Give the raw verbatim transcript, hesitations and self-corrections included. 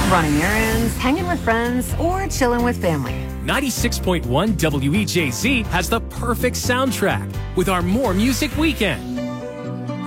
running errands, hanging with friends, or chilling with family. ninety-six point one W E J Z has the perfect soundtrack with our More Music Weekend.